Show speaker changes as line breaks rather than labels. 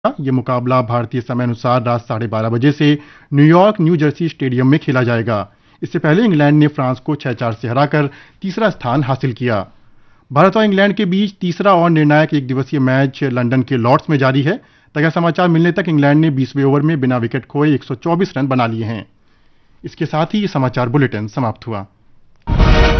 ये मुकाबला भारतीय समय अनुसार रात 12:30 से न्यूयॉर्क न्यू जर्सी स्टेडियम में खेला जाएगा। इससे पहले इंग्लैंड ने फ्रांस को 6-4 से हराकर तीसरा स्थान हासिल किया। भारत और इंग्लैंड के बीच तीसरा और निर्णायक एक दिवसीय मैच लंदन के लॉर्ड्स में जारी है। ताजा समाचार मिलने तक इंग्लैंड ने 20वें ओवर में बिना विकेट खोए 124 रन बना लिए हैं। इसके साथ ही ये समाचार बुलेटिन समाप्त हुआ।